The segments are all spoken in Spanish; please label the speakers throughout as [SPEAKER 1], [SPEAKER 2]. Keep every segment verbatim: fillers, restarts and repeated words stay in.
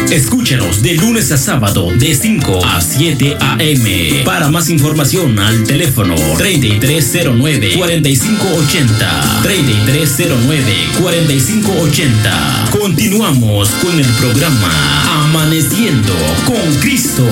[SPEAKER 1] Escúchanos de lunes a sábado de cinco a siete a eme. Para más información al teléfono treinta y tres cero nueve, cuarenta y cinco ochenta. treinta y tres cero nueve, cuarenta y cinco ochenta. Continuamos con el programa Amaneciendo con Cristo.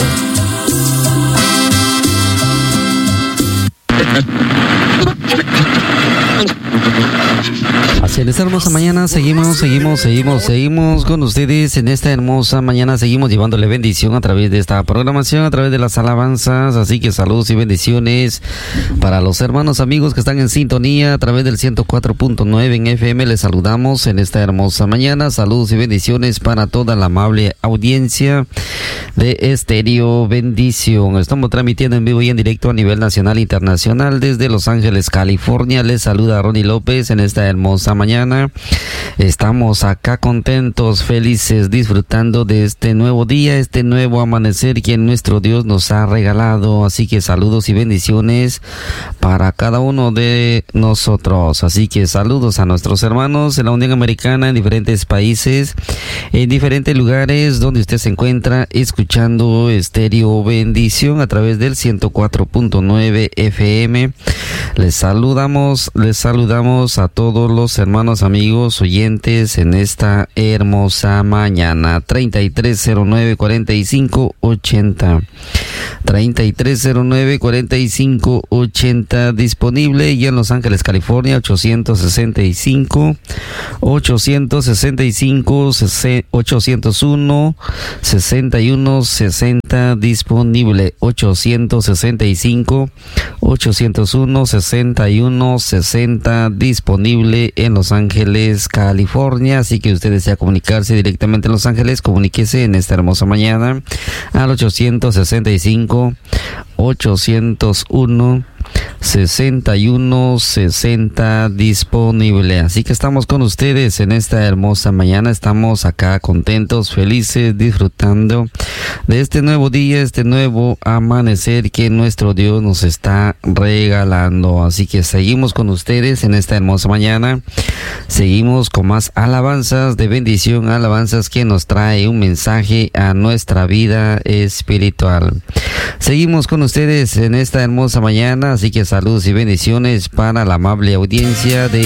[SPEAKER 2] Así en esta hermosa mañana seguimos, seguimos, seguimos, seguimos con ustedes en esta hermosa mañana. Seguimos llevándole bendición a través de esta programación, a través de las alabanzas. Así que saludos y bendiciones para los hermanos amigos que están en sintonía a través del ciento cuatro punto nueve en F M. Les saludamos en esta hermosa mañana. Saludos y bendiciones para toda la amable audiencia de Estéreo Bendición. Estamos transmitiendo en vivo y en directo a nivel nacional e internacional desde Los Ángeles, California. Les saluda Ronnie López en esta hermosa mañana. Estamos acá contentos, felices, disfrutando de este nuevo día, este nuevo amanecer que nuestro Dios nos ha regalado. Así que saludos y bendiciones para cada uno de nosotros. Así que saludos a nuestros hermanos en la Unión Americana, en diferentes países, en diferentes lugares donde usted se encuentra escuchando Estéreo Bendición a través del ciento cuatro punto nueve F M. Les saludamos, les saludamos a todos los hermanos amigos oyentes en esta hermosa mañana. treinta y tres cero nueve, cuarenta y cinco ochenta. treinta y tres cero nueve, cuarenta y cinco ochenta disponible y en Los Ángeles, California, ochocientos sesenta y cinco, ochocientos sesenta y cinco, ochocientos uno, sesenta y uno sesenta disponible. ochocientos sesenta y cinco, ochocientos uno, sesenta y uno sesenta disponible en Los Ángeles, California. Así que usted desea comunicarse directamente en Los Ángeles, comuníquese en esta hermosa mañana al ochocientos sesenta y cinco, ochocientos uno, sesenta y uno sesenta disponible. Así que estamos con ustedes en esta hermosa mañana. Estamos acá contentos, felices, disfrutando de este nuevo día, este nuevo amanecer que nuestro Dios nos está regalando. Así que seguimos con ustedes en esta hermosa mañana. Seguimos con más alabanzas de bendición, alabanzas que nos trae un mensaje a nuestra vida espiritual. Seguimos con ustedes en esta hermosa mañana. Así que saludos y bendiciones para la amable audiencia de